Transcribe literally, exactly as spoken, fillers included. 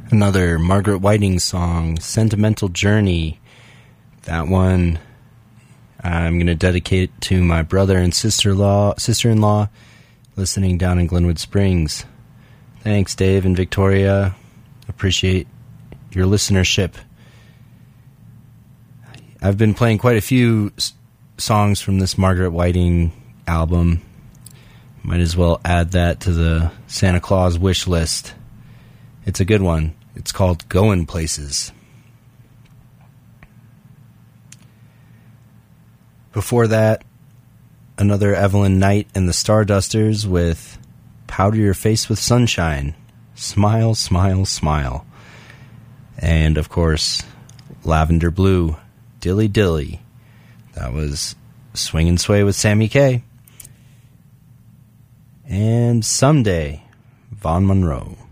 Another Margaret Whiting song, Sentimental Journey. That one I'm going to dedicate to my brother and sister-in-law, sister-in-law listening down in Glenwood Springs. Thanks, Dave and Victoria. Appreciate your listenership. I've been playing quite a few s- songs from this Margaret Whiting album. Might as well add that to the Santa Claus wish list. It's a good one. It's called Goin' Places. Before that, another Evelyn Knight and the Stardusters with Powder Your Face with Sunshine. Smile, smile, smile. And, of course, Lavender Blue, Dilly Dilly. That was Swing and Sway with Sammy Kaye. And Someday, Vaughn Monroe.